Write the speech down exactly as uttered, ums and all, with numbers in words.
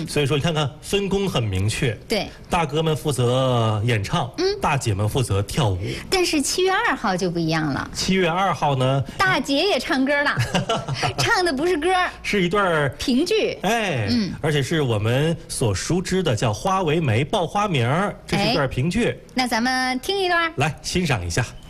嗯，所以说你看看分工很明确。 对， 大哥们负责演唱，嗯，大姐们负责跳舞。 但是七月二号就不一样了。 七月二号呢， 大姐也唱歌了，唱的不是歌， 是一段评剧。 哎，嗯，而且是我们所熟知的叫《花为媒，报花名》，这是一段评剧。 那咱们听一段， 来欣赏一下。